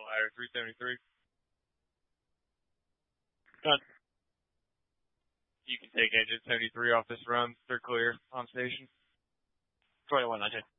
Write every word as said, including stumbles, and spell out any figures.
ladder, three seventy-three. Done. You can take engine seventy-three off this run. They're clear on station. twenty-one nineteen.